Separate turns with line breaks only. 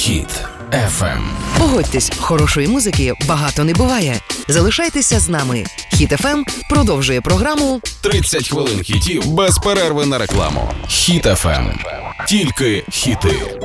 Хіт FM.
Погодьтесь, хорошої музики багато не буває. Залишайтеся з нами. Хіт FM продовжує програму
30 хвилин хітів без перерви на рекламу. Хіт FM. Тільки хіти.